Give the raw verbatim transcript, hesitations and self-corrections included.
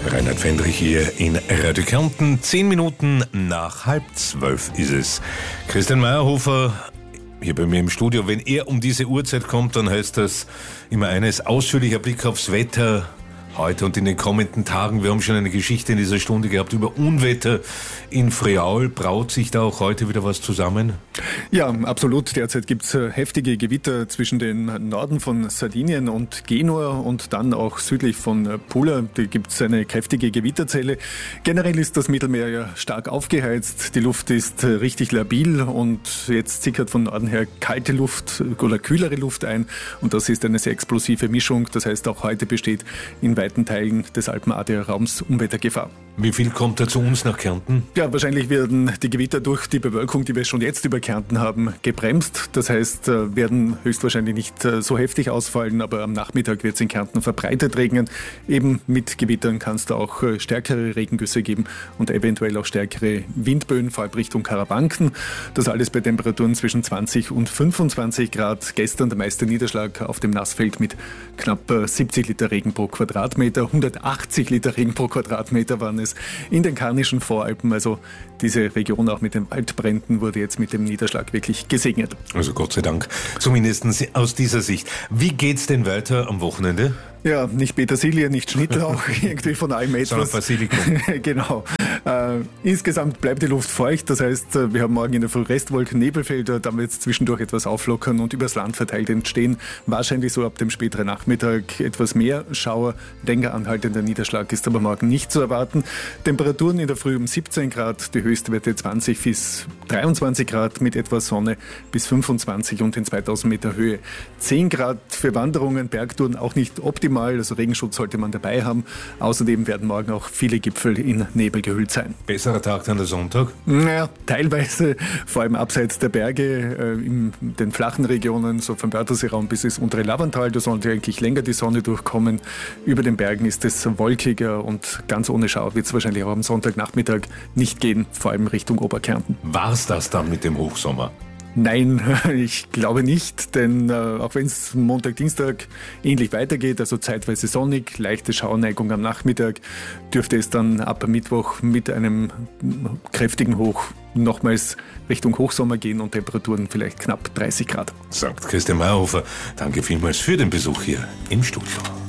Reinhard Fendrich hier in Radio Kärnten. Zehn Minuten nach halb zwölf ist es. Christian Meyerhofer hier bei mir im Studio. Wenn er um diese Uhrzeit kommt, dann heißt das immer eines: ausführlicher Blick aufs Wetter heute und in den kommenden Tagen. Wir haben schon eine Geschichte in dieser Stunde gehabt über Unwetter in Friaul. Braut sich da auch heute wieder was zusammen? Ja, absolut. Derzeit gibt es heftige Gewitter zwischen den Norden von Sardinien und Genua und dann auch südlich von Pula. Da gibt es eine kräftige Gewitterzelle. Generell ist das Mittelmeer ja stark aufgeheizt. Die Luft ist richtig labil und jetzt sickert von Norden her kalte Luft oder kühlere Luft ein. Und das ist eine sehr explosive Mischung. Das heißt, auch heute besteht in weiten Teilen des Alpen-Adria-Raums Unwettergefahr. Wie viel kommt da zu uns nach Kärnten? Ja, wahrscheinlich werden die Gewitter durch die Bewölkung, die wir schon jetzt über Kärnten haben, gebremst. Das heißt, werden höchstwahrscheinlich nicht so heftig ausfallen, aber am Nachmittag wird es in Kärnten verbreitet regnen. Eben mit Gewittern kann es da auch stärkere Regengüsse geben und eventuell auch stärkere Windböen, vor allem Richtung Karawanken. Das alles bei Temperaturen zwischen zwanzig und fünfundzwanzig Grad. Gestern der meiste Niederschlag auf dem Nassfeld mit knapp siebzig Liter Regen pro Quadratmeter. hundertachtzig Liter Regen pro Quadratmeter waren es in den Karnischen Voralpen. Also diese Region auch mit den Waldbränden wurde jetzt mit dem Niederschlag wirklich gesegnet. Also Gott sei Dank, zumindest aus dieser Sicht. Wie geht's denn weiter am Wochenende? Ja, nicht Petersilie, nicht Schnittlauch, irgendwie von allem etwas. Sondern Basilikum. Genau. Äh, insgesamt bleibt die Luft feucht, das heißt, wir haben morgen in der Früh Restwolken, Nebelfelder, dann wird es zwischendurch etwas auflockern und übers Land verteilt entstehen. Wahrscheinlich so ab dem späteren Nachmittag etwas mehr Schauer. Länger anhaltender Niederschlag ist aber morgen nicht zu erwarten. Temperaturen in der Früh um siebzehn Grad, die Höchstwerte zwanzig bis dreiundzwanzig Grad mit etwas Sonne bis fünfundzwanzig und in zweitausend Meter Höhe zehn Grad. Für Wanderungen, Bergtouren auch nicht optimal. Also Regenschutz sollte man dabei haben. Außerdem werden morgen auch viele Gipfel in Nebel gehüllt sein. Besserer Tag dann der Sonntag? Naja, teilweise, vor allem abseits der Berge, äh, in den flachen Regionen, so vom Wörthersee-Raum bis ins untere Lavantal, da sollte eigentlich länger die Sonne durchkommen. Über den Bergen ist es wolkiger und ganz ohne Schauer wird es wahrscheinlich auch am Sonntagnachmittag nicht gehen, vor allem Richtung Oberkärnten. War's das dann mit dem Hochsommer? Nein, ich glaube nicht, denn äh, auch wenn es Montag, Dienstag ähnlich weitergeht, also zeitweise sonnig, leichte Schauerneigung am Nachmittag, dürfte es dann ab Mittwoch mit einem kräftigen Hoch nochmals Richtung Hochsommer gehen und Temperaturen vielleicht knapp dreißig Grad. Sagt Christian Meyerhofer. Danke vielmals für den Besuch hier im Studio.